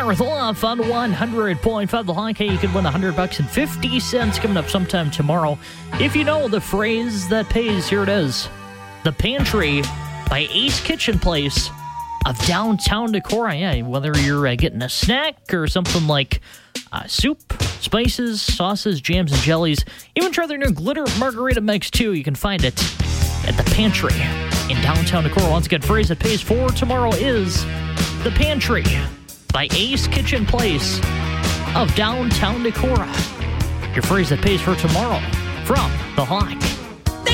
North Off on 100.5 The Hawk. Hey, you could win $100.50 coming up sometime tomorrow. If you know the phrase that pays, here it is. The Pantry by Ace Kitchen Place of downtown Decorah. Yeah, whether you're getting a snack or something like soup, spices, sauces, jams, and jellies. Even try their new glitter margarita mix, too. You can find it at The Pantry in downtown Decorah. Once again, phrase that pays for tomorrow is The Pantry by Ace Kitchen Place of downtown Decorah. Your phrase that pays for tomorrow from The Hawk.